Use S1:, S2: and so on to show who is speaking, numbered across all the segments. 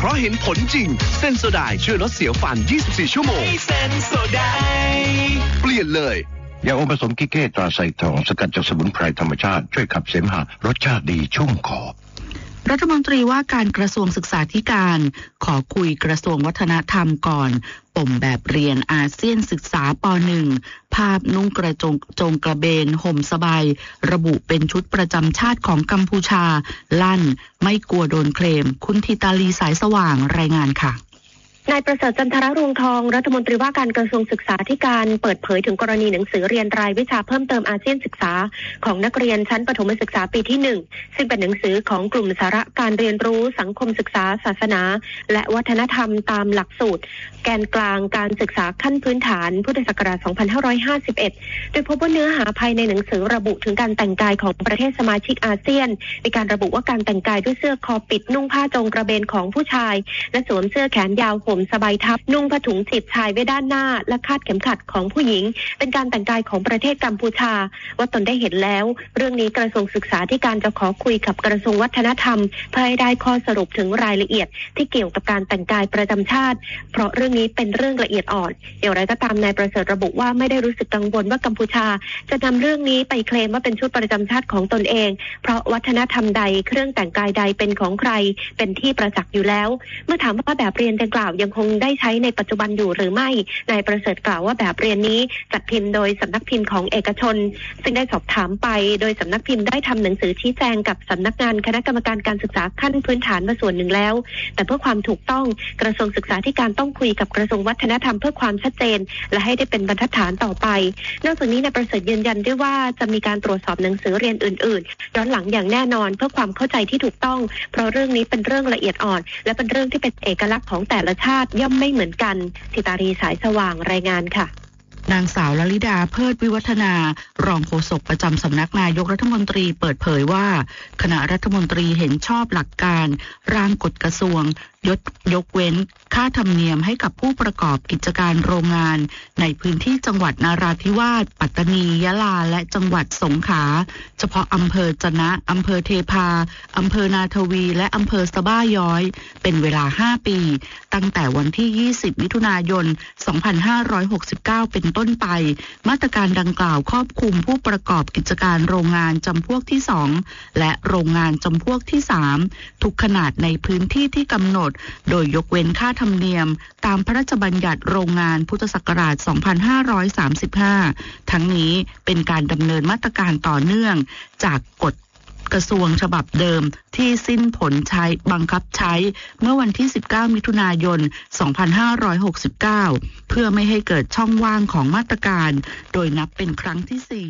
S1: ราะเห็นผลจริงเซนโซไดช่วยลดเสียวฟัน24ชั่วโมงเซนโซไดเปลี่ยนเลย
S2: ยาอมผสมกิเก้ตราไซทองสกัดจากสมุนไพรธรรมชาติช่วยขับเสมหะรสชาติดีชุ่มคอ
S3: รัฐมนตรีว่าการกระทรวงศึกษาธิการขอคุยกระทรวงวัฒนธรรมก่อนปมแบบเรียนอาเซียนศึกษาป .1 ภาพนุ่งกระจงกระเบนห่มสบายระบุเป็นชุดประจำชาติของกัมพูชาลั่นไม่กลัวโดนเคลมคุณธิตาลีสายสว่างรายงานค่ะ
S4: นายประเสริฐจันทรรวงทองรัฐมนตรีว่าการกระทรวงศึกษาธิการเปิดเผยถึงกรณีหนังสือเรียนรายวิชาเพิ่มเติมอาเซียนศึกษาของนักเรียนชั้นประถมศึกษาปีที่1ซึ่งเป็นหนังสือของกลุ่มสาระการเรียนรู้สังคมศึกษาศาสนาและวัฒนธรรมตามหลักสูตรแกนกลางการศึกษาขั้นพื้นฐานพุทธศักราช 2551 โดยพบว่าเนื้อหาภายในหนังสือระบุถึงการแต่งกายของประเทศสมาชิกอาเซียนในการระบุว่าการแต่งกายด้วยเสื้อคอปิดนุ่งผ้าจงกระเบนของผู้ชายและสวมเสื้อแขนยาวห่มสบายทับนุ่งผ้าถุงจิบชายไว้ด้านหน้าและคาดเข็มขัดของผู้หญิงเป็นการแต่งกายของประเทศกัมพูชาว่าตนได้เห็นแล้วเรื่องนี้กระทรวงศึกษาธิการจะขอคุยกับกระทรวงวัฒนธรรมเพื่อให้ได้ข้อสรุปถึงรายละเอียดที่เกี่ยวกับการแต่งกายประจำชาติเพราะเรื่องนี้เป็นเรื่องละเอียดอ่อนอย่างไรก็ตามนายประเสริฐระบุว่าไม่ได้รู้สึกกังวลว่ากัมพูชาจะนำเรื่องนี้ไปเคลมว่าเป็นชุดประจำชาติของตนเองเพราะวัฒนธรรมใดเครื่องแต่งกายใดเป็นของใครเป็นที่ประจักษ์อยู่แล้วเมื่อถามว่าแบบเรียนดังกล่าวยังคงได้ใช้ในปัจจุบันอยู่หรือไม่นายประเสริฐกล่าวว่าแบบเรียนนี้จัดพิมพ์โดยสำนักพิมพ์ของเอกชนซึ่งได้สอบถามไปโดยสำนักพิมพ์ได้ทำหนังสือชี้แจงกับสำนักงานคณะกรรมการการศึกษาขั้นพื้นฐานมาส่วนหนึ่งแล้วแต่เพื่อความถูกต้องกระทรวงศึกษาธิการต้องคุยกับกระทรวงวัฒนธรรมเพื่อความชัดเจนและให้ได้เป็นบรรทัดฐานต่อไปนอกจากนี้นายประเสริฐยืนยันด้วยว่าจะมีการตรวจสอบหนังสือเรียนอื่นๆย้อนหลังอย่างแน่นอนเพื่อความเข้าใจที่ถูกต้องเพราะเรื่องนี้เป็นเรื่องละเอียดอ่อนและเป็นเรื่องที่เป็นเอกลักษณ์ของแต่ละชาติย่อมไม่เหมือนกันธิตารีสายสว่างรายงานค่ะ
S3: นางสาวลลิดาเพิดวิวัฒนารองโฆษกประจำสำนักนายกรัฐมนตรีเปิดเผยว่าคณะรัฐมนตรีเห็นชอบหลักการร่างกฎกระทรวงยกเว้นค่าธรรมเนียมให้กับผู้ประกอบกิจการโรงงานในพื้นที่จังหวัดนราธิวาสปัตตานียะลาและจังหวัดสงขลาเฉพาะอำเภอจะนะอำเภอเทพาอำเภอนาทวีและอำเภอสะบ้าย้อยเป็นเวลา5ปีตั้งแต่วันที่20มิถุนายน2569เป็นต้นไปมาตรการดังกล่าวครอบคลุมผู้ประกอบกิจการโรงงานจำพวกที่2และโรงงานจำพวกที่3ทุกขนาดในพื้นที่ที่กำหนดโดยยกเว้นค่าธรรมเนียมตามพระราชบัญญัติโรงงานพุทธศักราช 2535 ทั้งนี้เป็นการดำเนินมาตรการต่อเนื่องจากกฎกระทรวงฉบับเดิมที่สิ้นผลใช้บังคับใช้เมื่อวันที่19มิถุนายน2569เพื่อไม่ให้เกิดช่องว่างของมาตรการโดยนับเป็นครั้งที่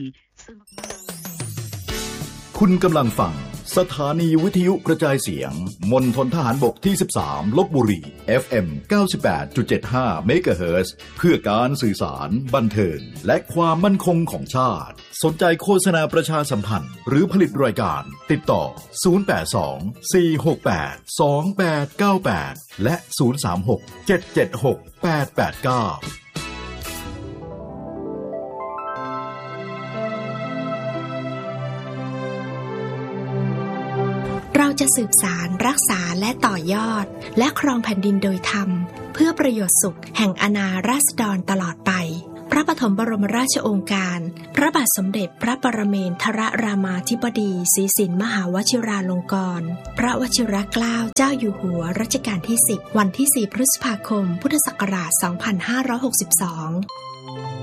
S5: 4คุณกำลังฟังสถานีวิทยุกระจายเสียงมณฑลทหารบกที่13ลพบุรี FM 98.75 เมกะเฮิรตซ์เพื่อการสื่อสารบันเทิงและความมั่นคงของชาติสนใจโฆษณาประชาสัมพันธ์หรือผลิตรายการติดต่อ082 468 2898และ036 776 889
S6: เราจะสืบสารรักษาและต่อยอดและครองแผ่นดินโดยธรรมเพื่อประโยชน์สุขแห่งอาณาราษฎรตลอดไปพระปฐมบรมราชโองการพระบาทสมเด็จพระปรเมนทรรามาธิบดีศรีสินมหาวชิราลงกรณ์พระวชิรเกล้าเจ้าอยู่หัวรัชกาลที่10วันที่4พฤษภาคมพุทธศักราช2562